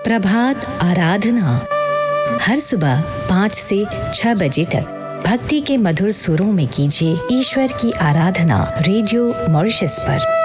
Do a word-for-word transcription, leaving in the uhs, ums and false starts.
प्रभात आराधना हर सुबह पाँच से छह बजे तक भक्ति के मधुर सुरों में कीजिए ईश्वर की आराधना रेडियो मॉरिशस पर।